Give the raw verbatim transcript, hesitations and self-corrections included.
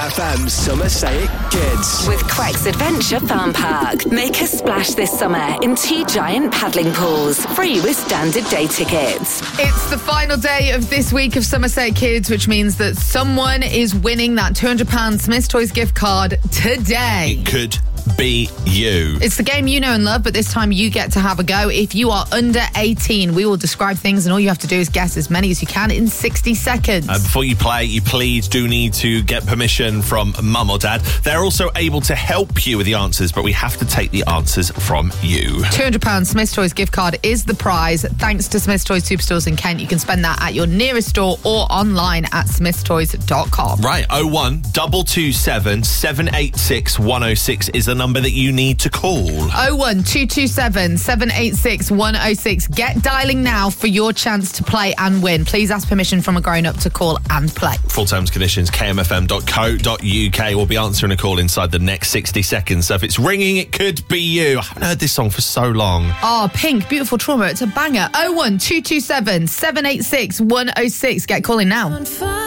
F M Summer Say It Kids. With Quex Adventure Farm Park. Make a splash this summer in two giant paddling pools. Free with standard day tickets. It's the final day of this week of Summer Say It Kids, which means that someone is winning that two hundred pounds Smith's Toys gift card today. It could be you. It's the game you know and love, but this time you get to have a go. If you are under eighteen, we will describe things and all you have to do is guess as many as you can in sixty seconds. Uh, before you play, you please do need to get permission from mum or dad. They're also able to help you with the answers, but we have to take the answers from you. two hundred pounds Smith's Toys gift card is the prize. Thanks to Smith's Toys Superstores in Kent. You can spend that at your nearest store or online at smiths toys dot com. Right, oh one two two seven, seven eight six, one oh six is the number that you need to call. oh one two two seven, seven eight six, one oh six. Get dialing now for your chance to play and win. Please ask permission from a grown-up to call and play. Full terms, conditions, k m f m dot co dot u k. We'll be answering a call inside the next sixty seconds. So if it's ringing, it could be you. I haven't heard this song for so long. Oh, Pink, Beautiful Trauma. It's a banger. oh one two two seven, seven eight six, one oh six. Get calling now.